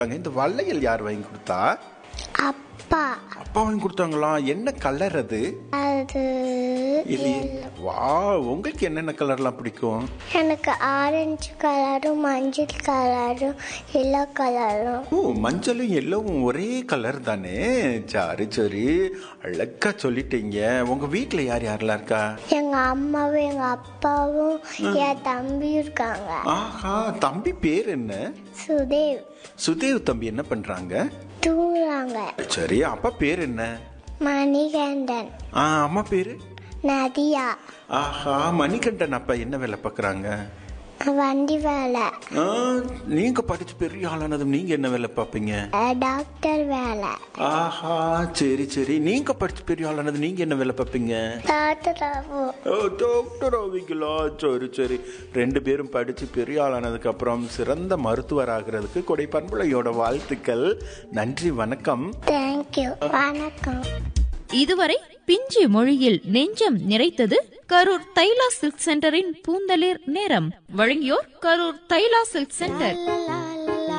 இந்த வளையல் யார் வாங்கி கொடுத்தா? அப்பா. அப்பா வாங்கி கொடுத்தாங்களா? என்ன கலர் அது? அது வா, உங்களுக்கு என்னென்ன கலர்லாம் பிடிக்கும்? எனக்கு ஆரஞ்சு கலரும் மஞ்சள் கலரும் எல்லோ கலரும். ஓ, மஞ்சளும் எல்லோவும் ஒரே கலர் தானே? சரி சரி, அழகா சொல்லிட்டீங்க. உங்க வீட்டுல யார் யாரெல்லாம் இருக்கா? எங்க அம்மாவும் எங்க அப்பாவும் என் தம்பி இருக்காங்க. ஆஹா, தம்பி பேர் என்ன? சுதேவ். சுதேவ் தம்பி என்ன பண்றாங்க? தூங்குறாங்க. சரி, அப்பா பேர் என்ன? மணிகண்டன். அம்மா பேரு? நதியா. ஆஹா, மணிகண்டன் அப்பா என்ன வேலை பாக்குறாங்க? வண்டி வேலை. நீங்க படிச்சு பெரிய ஆளானதும் நீங்க என்ன வேலை பாப்பீங்க? டாக்டர் வேலை. ஆஹா, சரி சரி, நீங்க படிச்சு பெரிய ஆளானது நீங்க என்ன வேலை பாப்பீங்க? டாக்டர் ஆகும். டாக்டர் ஆவீங்களா? சரி சரி, ரெண்டு பேரும் படிச்சு பெரிய ஆளானதுக்கு அப்புறம் சிறந்த மருத்துவர் ஆகிறதுக்கு கொடை பண்புலையோட வாழ்த்துக்கள். நன்றி, வணக்கம். தேங்க்யூ, வணக்கம். இதுவரை பிஞ்சு மொழியில் நெஞ்சம் நிறைத்தது கரூர் தைலா சில்க் சென்டரின் பூந்தளிர் நேரம். வழங்கியோர் கரூர் தைலா சில்க் சென்டர்.